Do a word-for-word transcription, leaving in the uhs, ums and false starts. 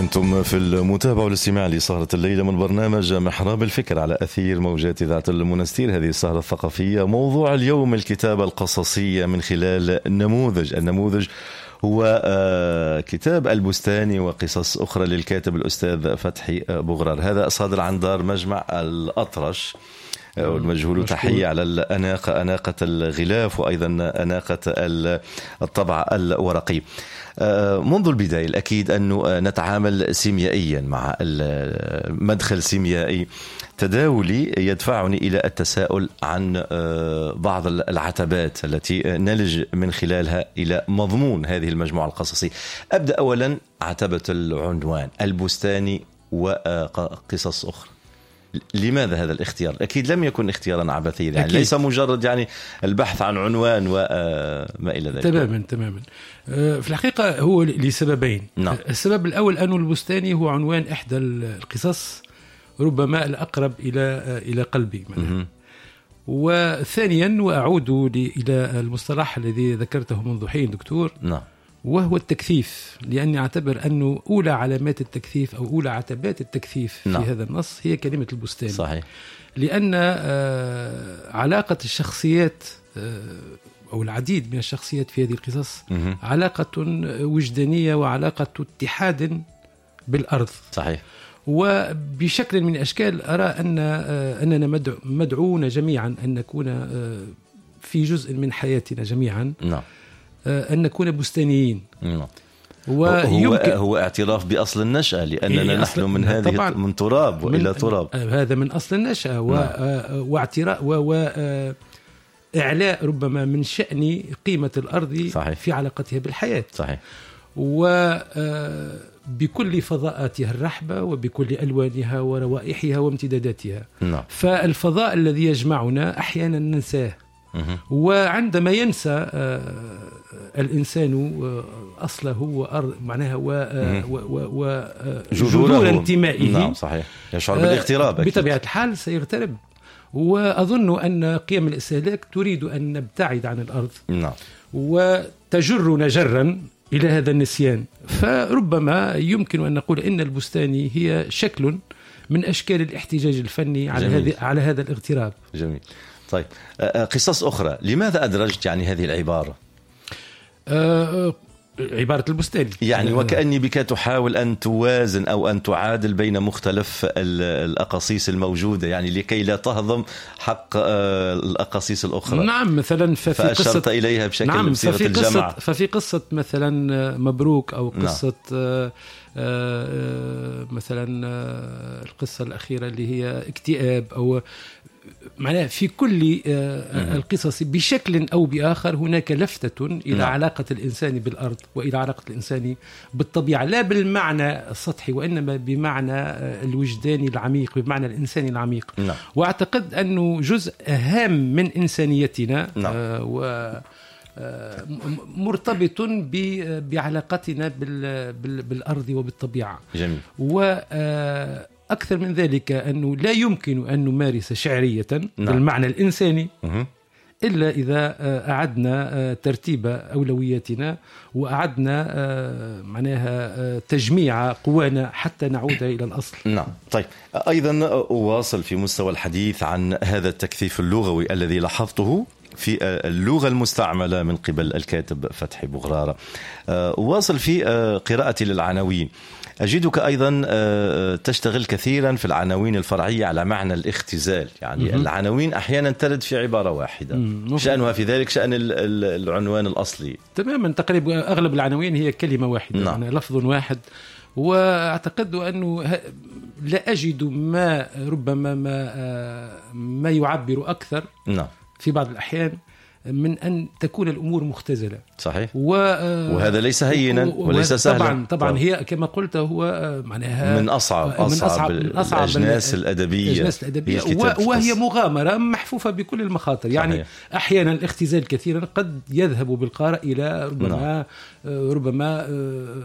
أنتم في المتابعة والاستماع لسهرة الليلة من برنامج محراب الفكر على أثير موجات إذاعة المنستير. هذه السهرة الثقافية موضوع اليوم الكتابة القصصية من خلال النموذج. النموذج هو كتاب البستاني وقصص أخرى للكاتب الأستاذ فتحي بغرار. هذا صادر عن دار مجمع الأطرش والمجهول. تحية على الأناقة، أناقة الغلاف وأيضا أناقة الطبع الورقي. منذ البداية الأكيد أنه نتعامل سيميائيا مع المدخل سيميائي تداولي يدفعني إلى التساؤل عن بعض العتبات التي نلج من خلالها إلى مضمون هذه المجموعة القصصية. أبدأ أولا عتبة العنوان البستاني وقصص أخرى. لماذا هذا الاختيار؟ أكيد لم يكن اختيارا عبثيا، يعني ليس مجرد يعني البحث عن عنوان وما إلى ذلك. تماما تماما. في الحقيقة هو لسببين. نعم. السبب الأول أن البستاني هو عنوان إحدى القصص ربما الأقرب إلى إلى قلبي. وثانيا وأعود إلى المصطلح الذي ذكرته منذ حين دكتور. نعم. وهو التكثيف، لأني أعتبر أنه أولى علامات التكثيف أو أولى عتبات التكثيف في نعم. هذا النص هي كلمة البستاني. صحيح. لأن علاقة الشخصيات أو العديد من الشخصيات في هذه القصص مه. علاقة وجدانية وعلاقة اتحاد بالأرض. صحيح. وبشكل من الأشكال أرى أن أننا مدعوون جميعا أن نكون في جزء من حياتنا جميعا نعم. أن نكون بستانيين. نعم. هو, هو اعتراف بأصل النشأة، لأننا نحن من هذه من تراب وإلى تراب. هذا من أصل النشأة. واعتراف وإعلاء ربما من شأن قيمة الأرض. صحيح. في علاقتها بالحياة. صحيح. وبكل فضاءاتها الرحبة وبكل ألوانها وروائحها وامتداداتها. نعم. فالفضاء الذي يجمعنا أحيانا ننساه. وعندما ينسى الإنسان أصله وأرض معناها وجذور انتمائه. نعم. صحيح. يشعر بالاغتراب بطبيعة الحال سيغترب. وأظن أن قيم الاستهلاك تريد أن نبتعد عن الأرض. نعم. وتجرنا جرا إلى هذا النسيان. فربما يمكن أن نقول إن البستاني هي شكل من أشكال الاحتجاج الفني على هذا على هذا الاغتراب. جميل. طيب قصص أخرى، لماذا أدرجت يعني هذه العبارة؟ أه عبارة البستاني يعني وكأني بك تحاول أن توازن أو أن تعادل بين مختلف الأقاصيص الموجودة، يعني لكي لا تهضم حق الأقاصيص الأخرى. نعم. مثلا ففي فأشرت قصة إليها بشكل نعم بصيغة ففي الجمع. قصة ففي قصة مثلا مبروك أو قصة نعم. مثلا القصة الأخيرة اللي هي اكتئاب أو معناها في كل القصص بشكل أو بآخر هناك لفتة إلى نعم. علاقة الإنسان بالأرض وإلى علاقة الإنسان بالطبيعة، لا بالمعنى السطحي وإنما بمعنى الوجداني العميق، بمعنى الإنساني العميق. نعم. وأعتقد أنه جزء هام من إنسانيتنا. نعم. آه و مرتبط بعلاقتنا بالأرض وبالطبيعة. جميل. وأكثر من ذلك أنه لا يمكن أن نمارس شعرية نعم. بالمعنى الإنساني مه. إلا إذا أعدنا ترتيب أولوياتنا وأعدنا معناها تجميع قوانا حتى نعود إلى الأصل. نعم. طيب أيضا أواصل في مستوى الحديث عن هذا التكثيف اللغوي الذي لاحظته في اللغة المستعملة من قبل الكاتب فتحي بغرارة. واصل في قراءتي للعناوين. أجدك أيضا تشتغل كثيرا في العناوين الفرعية على معنى الاختزال، يعني م- العناوين أحيانا ترد في عبارة واحدة، م- شأنها في ذلك شأن العنوان الأصلي. تماما. تقريبا أغلب العناوين هي كلمة واحدة. نعم. يعني لفظ واحد. وأعتقد أنه لا أجد ما ربما ما, ما يعبر أكثر. نعم. في بعض الأحيان من أن تكون الأمور مختزلة. صحيح. و... وهذا ليس هينا و... وليس سهلا. طبعا طبعا هي كما قلت هو معناها من أصعب أصعب, من أصعب, أصعب الأجناس الأدبية, الأجناس الأدبية و... وهي مغامرة محفوفة بكل المخاطر. يعني صحيح. أحيانا الاختزال كثيرا قد يذهب بالقارئ إلى ربما نعم. ربما